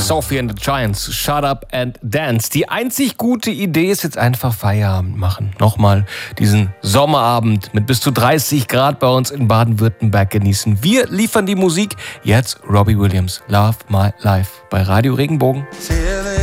Sophie and the Giants, Shut Up and Dance. Die einzig gute Idee ist jetzt einfach Feierabend machen. Nochmal diesen Sommerabend mit bis zu 30 Grad bei uns in Baden-Württemberg genießen. Wir liefern die Musik. Jetzt Robbie Williams, Love My Life bei Radio Regenbogen.